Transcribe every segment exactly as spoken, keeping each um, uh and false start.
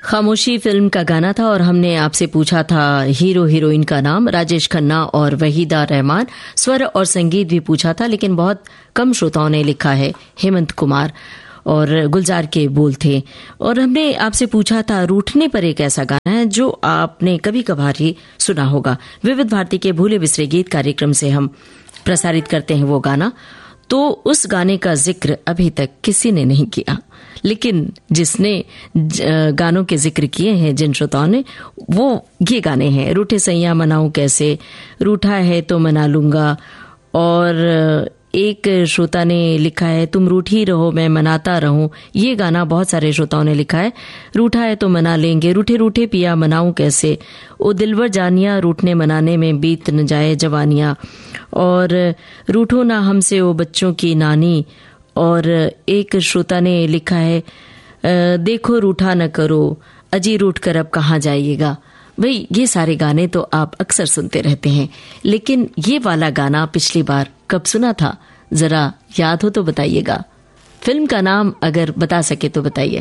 खामोशी फिल्म का गाना था और हमने आपसे पूछा था हीरो हीरोइन का नाम। राजेश खन्ना और वहीदा रहमान। स्वर और संगीत भी पूछा था, लेकिन बहुत कम श्रोताओं ने लिखा है। हेमंत कुमार और गुलजार के बोल थे। और हमने आपसे पूछा था रूठने पर एक ऐसा गाना है जो आपने कभी कभार ही सुना होगा। विविध भारती के भूले बिसरे गीत कार्यक्रम से हम प्रसारित करते हैं वो गाना। तो उस गाने का जिक्र अभी तक किसी ने नहीं किया, लेकिन जिसने गानों के जिक्र किए हैं जिन श्रोताओं ने, वो ये गाने हैं। रूठे सैया मनाऊं कैसे, रूठा है तो मना लूंगा, और एक श्रोता ने लिखा है तुम रूठी रहो मैं मनाता रहूं। ये गाना बहुत सारे श्रोताओं ने लिखा है। रूठा है तो मना लेंगे, रूठे रूठे पिया मनाऊं कैसे, ओ दिलवर जानिया रूठने मनाने में बीत न जाए जवानियां, और रूठो ना हमसे ओ बच्चों की नानी। और एक श्रोता ने लिखा है देखो रूठा न करो अजी रूठ कर अब कहाँ जाइएगा। भाई ये सारे गाने तो आप अक्सर सुनते रहते हैं, लेकिन ये वाला गाना पिछली बार कब सुना था, जरा याद हो तो बताइएगा। फिल्म का नाम अगर बता सके तो बताइए।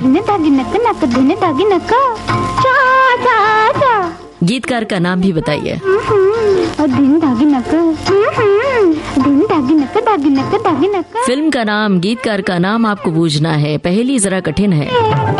गीतकार का नाम भी बताइए। फिल्म का नाम, गीतकार का नाम आपको बूझना है। पहेली जरा कठिन है।